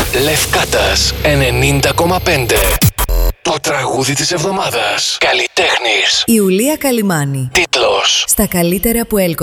Λευκάτας 90,5. Το τραγούδι της εβδομάδας. Καλλιτέχνης. Ιουλία Καλυμάνη. Τίτλος. Στα καλύτερα που έλκονται.